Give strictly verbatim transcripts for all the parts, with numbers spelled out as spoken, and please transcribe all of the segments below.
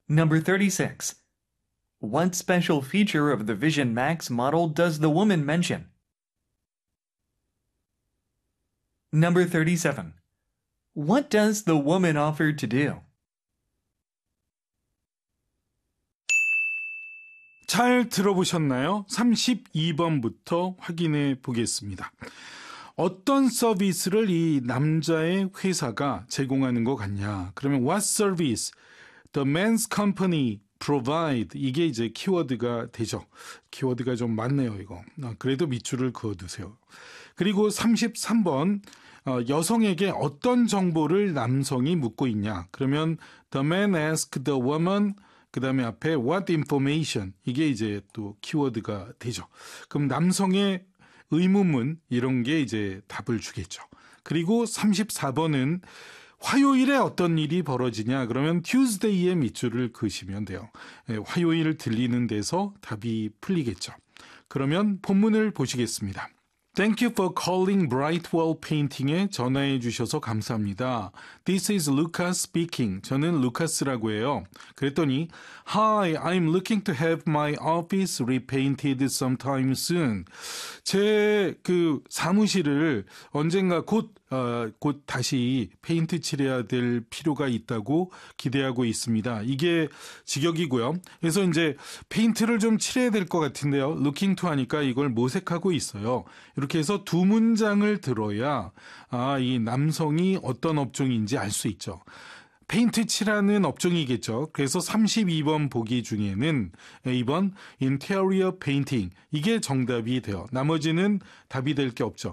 Number thirty-six. What special feature of the Vision Max model does the woman mention? Number thirty-seven. What does the woman offer to do? 잘 들어보셨나요? 삼십이 번부터 확인해 보겠습니다. 어떤 서비스를 이 남자의 회사가 제공하는 것 같냐? 그러면 what service the man's company provide 이게 이제 키워드가 되죠. 키워드가 좀 많네요, 이거. 그래도 밑줄을 그어두세요. 그리고 삼십삼 번 어, 여성에게 어떤 정보를 남성이 묻고 있냐? 그러면 the man asked the woman 그 다음에 앞에 what information 이게 이제 또 키워드가 되죠. 그럼 남성의 의문문 이런 게 이제 답을 주겠죠. 그리고 삼십사 번은 화요일에 어떤 일이 벌어지냐 그러면 Tuesday에 밑줄을 그으시면 돼요. 화요일 들리는 데서 답이 풀리겠죠. 그러면 본문을 보시겠습니다. Thank you for calling Brightwell Painting에 전화해 주셔서 감사합니다. This is Lucas speaking. 저는 루카스라고 해요. 그랬더니 Hi, I'm looking to have my office repainted sometime soon. 제 그 사무실을 언젠가 곧, 어, 곧 다시 페인트 칠해야 될 필요가 있다고 기대하고 있습니다. 이게 직역이고요. 그래서 이제 페인트를 좀 칠해야 될 것 같은데요. looking to 하니까 이걸 모색하고 있어요. 이렇게 해서 두 문장을 들어야 아, 이 남성이 어떤 업종인지 알 수 있죠. 페인트 칠하는 업종이겠죠. 그래서 삼십이 번 보기 중에는 이 번 인테리어 페인팅 이게 정답이 돼요. 나머지는 답이 될 게 없죠.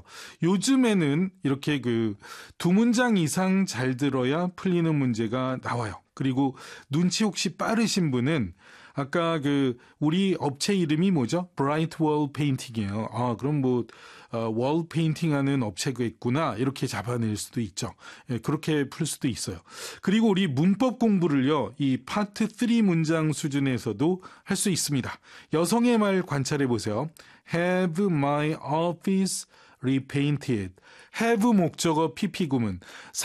요즘에는 이렇게 그 두 문장 이상 잘 들어야 풀리는 문제가 나와요. 그리고 눈치 혹시 빠르신 분은 아까 그 우리 업체 이름이 뭐죠? 브라이트월 페인팅이에요. 아, 그럼 뭐 어, 월 페인팅하는 업체가 있구나 이렇게 잡아낼 수도 있죠. 예, 그렇게 풀 수도 있어요. 그리고 우리 문법 공부를요. 이 파트 삼 문장 수준에서도 할 수 있습니다. 여성의 말 관찰해 보세요. Have my office repainted. have 목적어 피피 구문.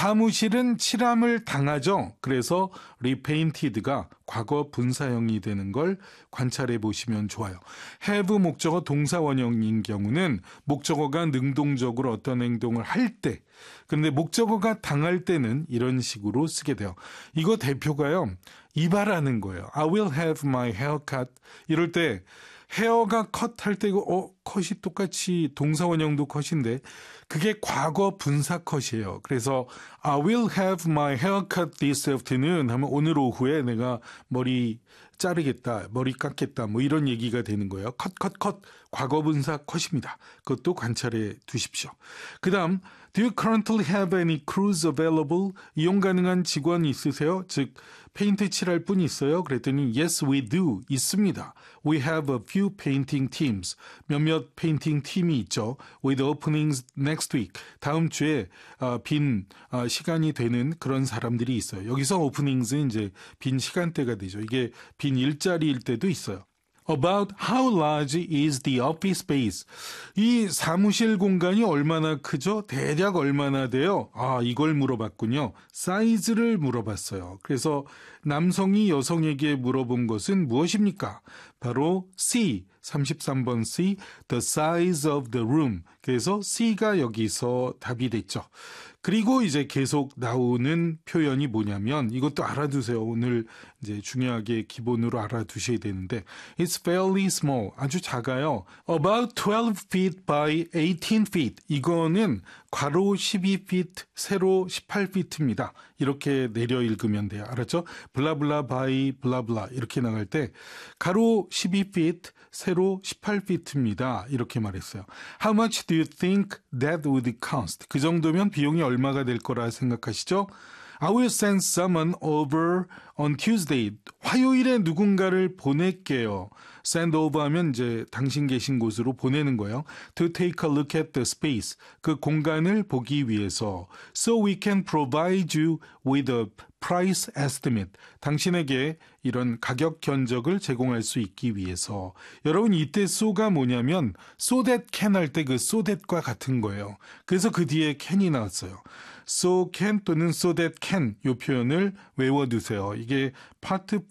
사무실은 칠함을 당하죠. 그래서 repainted가 과거 분사형이 되는 걸 관찰해 보시면 좋아요. have 목적어 동사 원형인 경우는 목적어가 능동적으로 어떤 행동을 할 때, 그런데 목적어가 당할 때는 이런 식으로 쓰게 돼요. 이거 대표가요. 이발하는 거예요. I will have my hair cut. 이럴 때 헤어가 컷 할 때고 어 컷이 똑같이 동사 원형도 컷인데 그게 과거 분사 컷이에요. 그래서 I will have my hair cut this afternoon 하면 오늘 오후에 내가 머리 자르겠다, 머리 깎겠다 뭐 이런 얘기가 되는 거예요. 컷, 컷, 컷. 과거 분사 컷입니다. 그것도 관찰해 두십시오. 그 다음 Do you currently have any crews available? 이용 가능한 직원이 있으세요? 즉 페인트 칠할 분이 있어요? 그랬더니 Yes, we do. 있습니다. We have a few painting teams. 몇몇 페인팅 팀이 있죠. With openings next week. 다음 주에 어, 빈 어, 시간이 되는 그런 사람들이 있어요. 여기서 openings은 이제 빈 시간대가 되죠. 이게 빈 일자리일 때도 있어요. About how large is the office space? 이 사무실 공간이 얼마나 크죠? 대략 얼마나 돼요? 아, 이걸 물어봤군요. 사이즈를 물어봤어요. 그래서 남성이 여성에게 물어본 것은 무엇입니까? 바로 C, 삼십삼 번 C, the size of the room. 그래서 C가 여기서 답이 됐죠. 그리고 이제 계속 나오는 표현이 뭐냐면 이것도 알아두세요. 오늘 이제 중요하게 기본으로 알아두셔야 되는데 It's fairly small. 아주 작아요. About twelve feet by eighteen feet. 이거는 괄호 십이 feet, 세로 십팔 feet입니다. 이렇게 내려 읽으면 돼요. 알았죠? 블라블라 바이 블라블라 이렇게 나갈 때 가로 십이 feet, 세로 십팔 feet입니다. 이렇게 말했어요. How much do you think that would cost? 그 정도면 비용이 얼마가 될 거라 생각하시죠? I will send someone over on Tuesday. 화요일에 누군가를 보낼게요. send over 하면 이제 당신 계신 곳으로 보내는 거예요. To take a look at the space. 그 공간을 보기 위해서. So we can provide you with a price estimate. 당신에게 이런 가격 견적을 제공할 수 있기 위해서. 여러분 이때 so가 뭐냐면 so that can 할 때 그 so that과 같은 거예요. 그래서 그 뒤에 can이 나왔어요. so can 또는 so that can 이 표현을 외워두세요. 이게 파트